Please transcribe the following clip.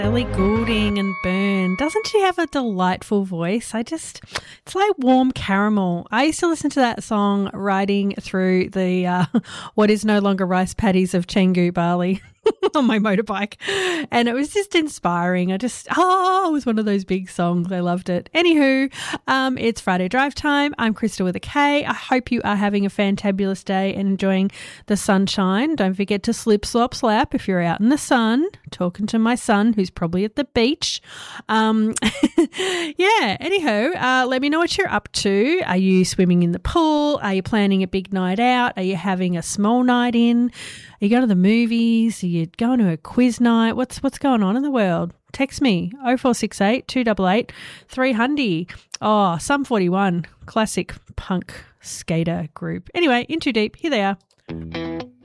Ellie Goulding and Burn. Doesn't she have a delightful voice? It's like warm caramel. I used to listen to that song riding through the what is no longer rice paddies of Canggu, Bali on my motorbike. And it was just inspiring. It was one of those big songs. I loved it. Anywho, it's Friday Drive Time. I'm Krista with a K. I hope you are having a fantabulous day and enjoying the sunshine. Don't forget to slip, slop, slap if you're out in the sun. Talking to my son who's probably at the beach. Anyhow, let me know what you're up to. Are you swimming in the pool? Are you planning a big night out? Are you having a small night in? Are you going to the movies? Are you going to a quiz night? What's going on in the world? Text me 0468 288 300. Oh, Sum 41, classic punk skater group. Anyway, In Too Deep, here they are.